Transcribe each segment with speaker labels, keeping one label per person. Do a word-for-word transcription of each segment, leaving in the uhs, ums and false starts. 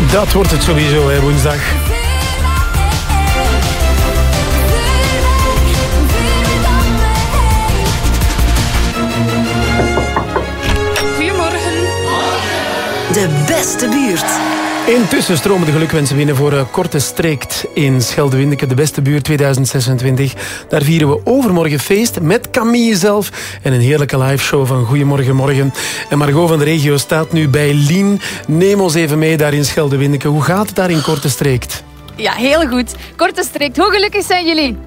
Speaker 1: Dat wordt het sowieso, hè, woensdag.
Speaker 2: Goedemorgen.
Speaker 3: De beste buurt.
Speaker 1: Intussen stromen de gelukwensen binnen voor uh, Korte Streekt in Schelde-Windeke, de beste buurt tweeduizend zesentwintig. Daar vieren we overmorgen feest met Camille zelf en een heerlijke liveshow van Goedemorgen Morgen. En Margot van de regio staat nu bij Lien. Neem ons even mee daar in Schelde-Windeke. Hoe gaat het daar in Korte Streekt?
Speaker 2: Ja, heel goed. Korte Streekt, hoe gelukkig zijn jullie?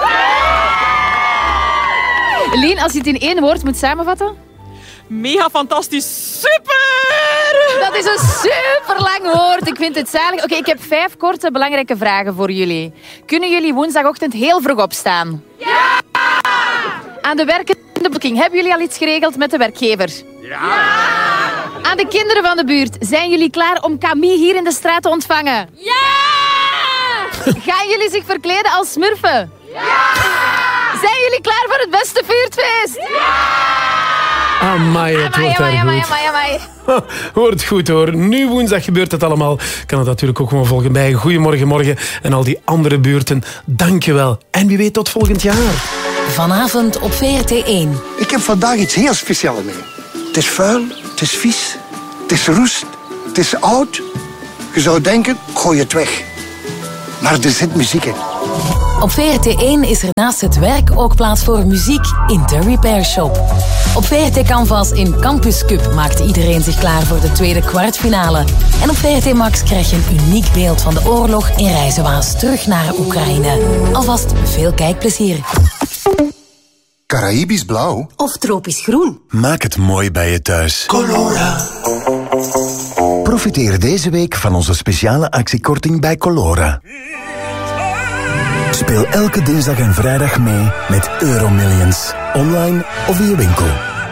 Speaker 2: Lien, als je het in één woord moet samenvatten?
Speaker 4: Mega fantastisch. Super!
Speaker 2: Dat is een super lang woord. Ik vind het zalig. Oké, okay, ik heb vijf korte belangrijke vragen voor jullie. Kunnen jullie woensdagochtend heel vroeg opstaan? Ja! Aan de werkende boeking, hebben jullie al iets geregeld met de werkgever? Ja! Aan de kinderen van de buurt, zijn jullie klaar om Camille hier in de straat te ontvangen? Ja! Gaan jullie zich verkleden als smurfen? Ja! Zijn jullie klaar voor het beste buurtfeest? Ja!
Speaker 1: Amai, het wordt daar goed.
Speaker 2: Amai, amai, amai.
Speaker 1: Wordt goed hoor. Nu woensdag gebeurt het allemaal. Kan het natuurlijk ook gewoon volgen bij Goedemorgen Morgen en al die andere buurten. Dankjewel. En wie weet tot volgend jaar.
Speaker 3: Vanavond op V R T één.
Speaker 5: Ik heb vandaag iets heel speciaals mee. Het is vuil, het is vies, het is roest, het is oud. Je zou denken, gooi het weg. Maar er zit muziek in.
Speaker 3: Op V R T één is er naast het werk ook plaats voor muziek in The Repair Shop. Op V R T Canvas in Campus Cup maakt iedereen zich klaar voor de tweede kwartfinale. En op V R T Max krijg je een uniek beeld van de oorlog in Reizenwaas terug naar Oekraïne. Alvast veel kijkplezier.
Speaker 6: Caraïbisch blauw
Speaker 3: Of tropisch groen.
Speaker 6: Maak het mooi bij je thuis. Colora. Profiteer deze week van onze speciale actiekorting bij Colora. Speel elke dinsdag en vrijdag mee met Euromillions. Online of in je winkel.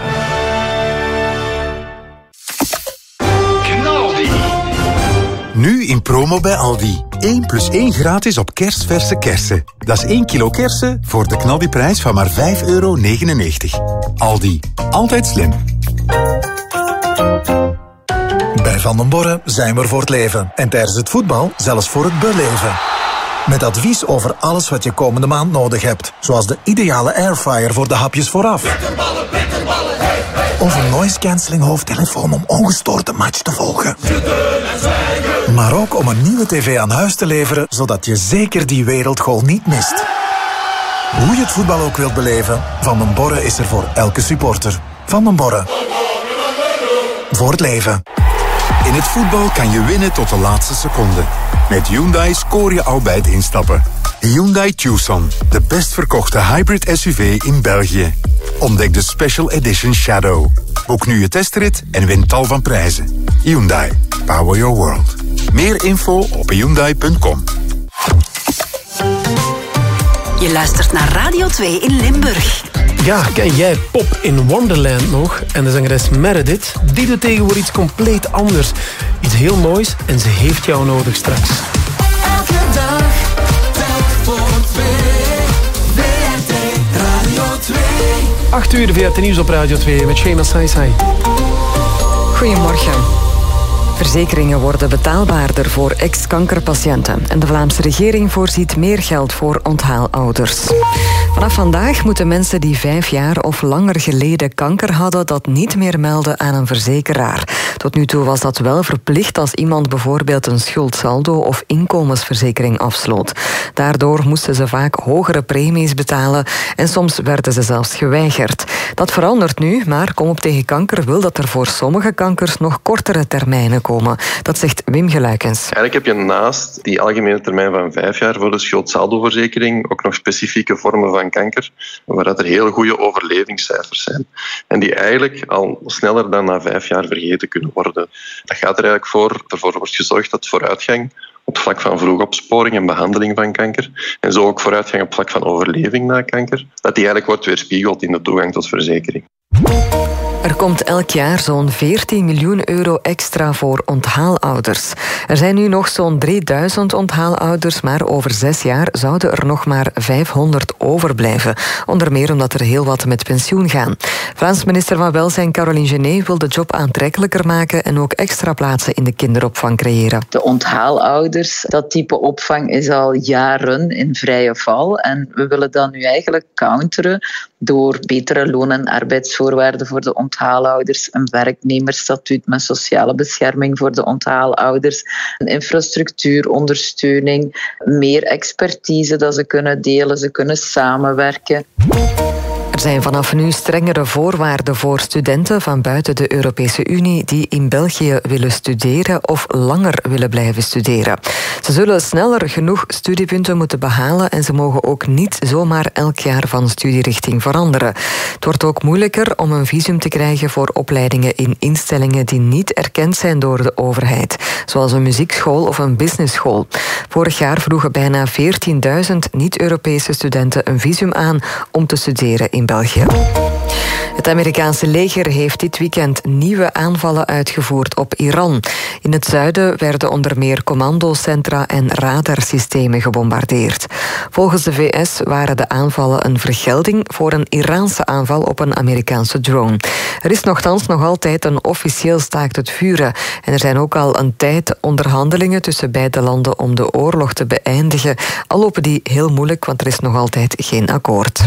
Speaker 7: Knaldi. Nu in promo bij Aldi. één plus één gratis op kerstverse kersen. Dat is één kilo kersen voor de knaldiprijs van maar vijf euro negenennegentig. Aldi. Altijd slim.
Speaker 8: Bij Van den Borre zijn we er voor het leven. En tijdens het voetbal zelfs voor het beleven. Met advies over alles wat je komende maand nodig hebt. Zoals de ideale airfryer voor de hapjes vooraf.
Speaker 9: Bitterballen, bitterballen, hey, hey.
Speaker 8: Of een noise cancelling hoofdtelefoon om ongestoord de match te volgen. Maar ook om een nieuwe tv aan huis te leveren, zodat je zeker die wereldgoal niet mist. Hoe je het voetbal ook wilt beleven, Van den Borre is er voor elke supporter. Van den Borre. Voor het leven.
Speaker 7: In het voetbal kan je winnen tot de laatste seconde. Met Hyundai scoor je al bij het instappen. Hyundai Tucson, de best verkochte hybrid S U V in België. Ontdek de Special Edition Shadow. Boek nu je testrit en win tal van prijzen. Hyundai, power your world. Meer info op hyundai punt com.
Speaker 3: Je luistert naar Radio twee in Limburg.
Speaker 1: Ja, ken jij Pop in Wonderland nog? En de zangeres Meredith, die doet tegenwoordig iets compleet anders. Iets heel moois en ze heeft jou nodig straks.
Speaker 9: Elke dag, telk voor twee. V R T Radio twee.
Speaker 1: acht uur V R T Nieuws op Radio twee met Shema Saisai.
Speaker 10: Goedemorgen. Verzekeringen worden betaalbaarder voor ex-kankerpatiënten. En de Vlaamse regering voorziet meer geld voor onthaalouders. Vanaf vandaag moeten mensen die vijf jaar of langer geleden kanker hadden dat niet meer melden aan een verzekeraar. Tot nu toe was dat wel verplicht als iemand bijvoorbeeld een schuldsaldo of inkomensverzekering afsloot. Daardoor moesten ze vaak hogere premies betalen en soms werden ze zelfs geweigerd. Dat verandert nu, maar Kom op tegen kanker wil dat er voor sommige kankers nog kortere termijnen komen. Dat zegt Wim Geluikens.
Speaker 11: Eigenlijk heb je naast die algemene termijn van vijf jaar voor de schuldsaldoverzekering ook nog specifieke vormen van kanker, waar dat er heel goede overlevingscijfers zijn. En die eigenlijk al sneller dan na vijf jaar vergeten kunnen worden. Dat gaat er eigenlijk voor, ervoor wordt gezorgd dat vooruitgang op het vlak van vroegopsporing en behandeling van kanker, en zo ook vooruitgang op het vlak van overleving na kanker, dat die eigenlijk wordt weerspiegeld in de toegang tot verzekering.
Speaker 10: Er komt elk jaar zo'n veertien miljoen euro extra voor onthaalouders. Er zijn nu nog zo'n drieduizend onthaalouders, maar over zes jaar zouden er nog maar vijfhonderd overblijven. Onder meer omdat er heel wat met pensioen gaan. Vlaams minister van Welzijn Caroline Genet wil de job aantrekkelijker maken en ook extra plaatsen in de kinderopvang creëren.
Speaker 12: De onthaalouders, dat type opvang is al jaren in vrije val. En we willen dat nu eigenlijk counteren door betere loon- en arbeidsvoorwaarden voor de onthaalouders, een werknemersstatuut met sociale bescherming voor de onthaalouders, een infrastructuurondersteuning, meer expertise dat ze kunnen delen, ze kunnen samenwerken.
Speaker 10: Er zijn vanaf nu strengere voorwaarden voor studenten van buiten de Europese Unie die in België willen studeren of langer willen blijven studeren. Ze zullen sneller genoeg studiepunten moeten behalen en ze mogen ook niet zomaar elk jaar van studierichting veranderen. Het wordt ook moeilijker om een visum te krijgen voor opleidingen in instellingen die niet erkend zijn door de overheid, zoals een muziekschool of een businessschool. Vorig jaar vroegen bijna veertienduizend niet-Europese studenten een visum aan om te studeren in België. Het Amerikaanse leger heeft dit weekend nieuwe aanvallen uitgevoerd op Iran. In het zuiden werden onder meer commandocentra en radarsystemen gebombardeerd. Volgens de V S waren de aanvallen een vergelding voor een Iraanse aanval op een Amerikaanse drone. Er is nochtans nog altijd een officieel staakt het vuren. En er zijn ook al een tijd onderhandelingen tussen beide landen om de oorlog te beëindigen. Al lopen die heel moeilijk, want er is nog altijd geen akkoord.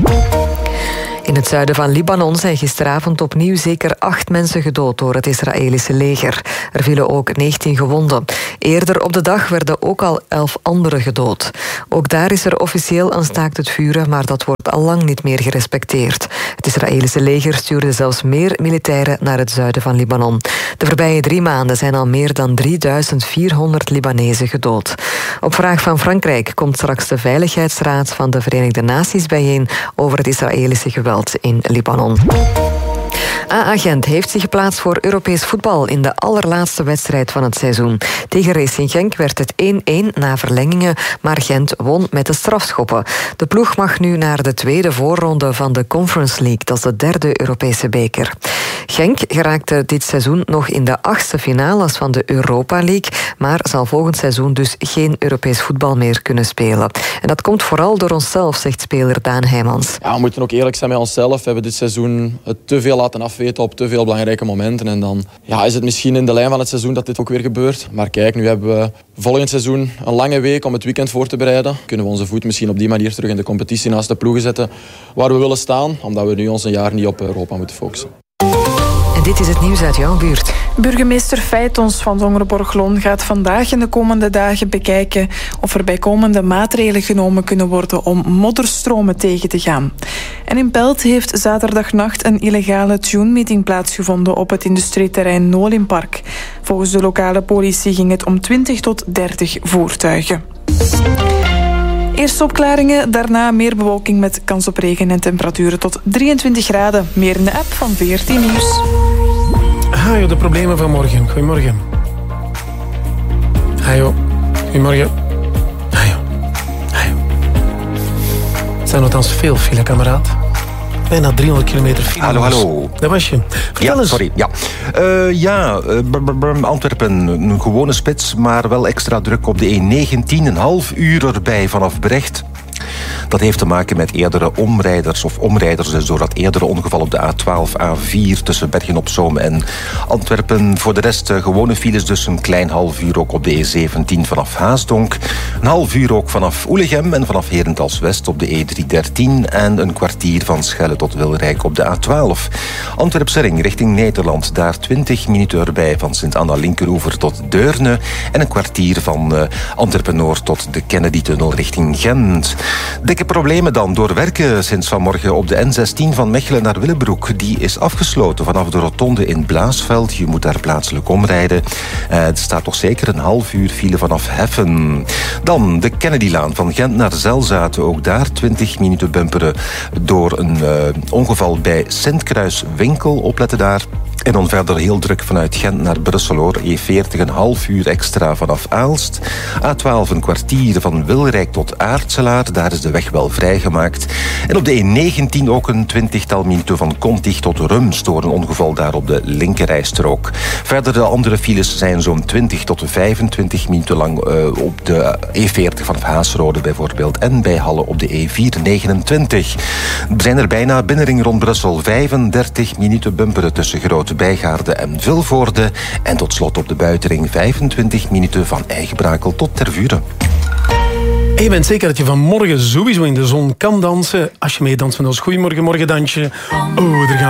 Speaker 10: In het zuiden van Libanon zijn gisteravond opnieuw zeker acht mensen gedood door het Israëlische leger. Er vielen ook negentien gewonden. Eerder op de dag werden ook al elf anderen gedood. Ook daar is er officieel een staakt het vuren, maar dat wordt al lang niet meer gerespecteerd. Het Israëlische leger stuurde zelfs meer militairen naar het zuiden van Libanon. De voorbije drie maanden zijn al meer dan drieduizend vierhonderd Libanezen gedood. Op vraag van Frankrijk komt straks de Veiligheidsraad van de Verenigde Naties bijeen over het Israëlische geweld in Libanon. A A Gent heeft zich geplaatst voor Europees voetbal in de allerlaatste wedstrijd van het seizoen. Tegen Racing Genk werd het één-één na verlengingen, maar Gent won met de strafschoppen. De ploeg mag nu naar de tweede voorronde van de Conference League, dat is de derde Europese beker. Genk geraakte dit seizoen nog in de achtste finales van de Europa League, maar zal volgend seizoen dus geen Europees voetbal meer kunnen spelen. En dat komt vooral door onszelf, zegt speler Daan Heijmans.
Speaker 13: Ja, we moeten ook eerlijk zijn met onszelf. We hebben dit seizoen het te veel laten afweten op te veel belangrijke momenten. En dan ja, is het misschien in de lijn van het seizoen dat dit ook weer gebeurt. Maar kijk, nu hebben we volgend seizoen een lange week om het weekend voor te bereiden. Kunnen we onze voet misschien op die manier terug in de competitie naast de ploegen zetten waar we willen staan. Omdat we nu ons een jaar niet op Europa moeten focussen.
Speaker 10: En dit is het nieuws uit jouw buurt.
Speaker 14: Burgemeester Feitons van Dongerenborgloon gaat vandaag en de komende dagen bekijken of er bijkomende maatregelen genomen kunnen worden om modderstromen tegen te gaan. En in Pelt heeft zaterdagnacht een illegale tune-meeting plaatsgevonden op het industrieterrein Nolimpark. Volgens de lokale politie ging het om twintig tot dertig voertuigen. Eerst opklaringen, daarna meer bewolking met kans op regen en temperaturen tot drieëntwintig graden. Meer in de app van V R T Nieuws.
Speaker 1: Hajo, de problemen van morgen. Goedemorgen. Hajo, goedemorgen. Hajo, hajo. Er zijn althans veel file, kameraad. Bijna driehonderd kilometer file.
Speaker 15: Hallo, hallo.
Speaker 1: Dat was je. Vertel
Speaker 15: ja,
Speaker 1: eens.
Speaker 15: sorry. Ja, uh, ja uh, b- b- Antwerpen, een gewone spits, maar wel extra druk op de E negentien. Een half uur erbij vanaf Brecht. Dat heeft te maken met eerdere omrijders of omrijders, dus door dat eerdere ongeval op de A twaalf, A vier tussen Bergen-op-Zoom en Antwerpen. Voor de rest uh, gewone files, dus een klein half uur ook op de E zeventien vanaf Haasdonk. Een half uur ook vanaf Oelegem en vanaf Herentals-West op de E driehonderddertien. En een kwartier van Schelle tot Wilrijk op de A twaalf. Antwerp-Serring richting Nederland, daar twintig minuten erbij van Sint-Anna-Linkeroever tot Deurne. En een kwartier van uh, Antwerpen-Noord tot de Kennedy-tunnel richting Gent. Dikke problemen dan door werken sinds vanmorgen op de N zestien van Mechelen naar Willebroek. Die is afgesloten vanaf de rotonde in Blaasveld. Je moet daar plaatselijk omrijden. Uh, er staat toch zeker een half uur file vanaf Heffen. Dan de Kennedylaan van Gent naar Zelzaten. Ook daar twintig minuten bumperen door een uh, ongeval bij Sint-Kruis-Winkel. Opletten daar. En dan verder heel druk vanuit Gent naar Brussel hoor. E veertig een half uur extra vanaf Aalst. A twaalf een kwartier van Wilrijk tot Aartselaar. Daar is de weg wel vrijgemaakt. En op de E negentien ook een twintigtal minuten van Kontig tot Rums door een ongeval daar op de linkerrijstrook. Verder de andere files zijn zo'n twintig tot vijfentwintig minuten lang uh, op de E veertig vanaf Haasrode bijvoorbeeld. En bij Halle op de E vierhonderdnegenentwintig. We zijn er bijna binnenring rond Brussel. vijfendertig minuten bumperen tussen Grote Bijgaarde en Vilvoorde. En tot slot op de buitenring vijfentwintig minuten van Eigenbrakel tot Tervuren.
Speaker 1: En je bent zeker dat je vanmorgen sowieso in de zon kan dansen. Als je meedanst met ons Goeiemorgen Morgendansje. Oh, er gaan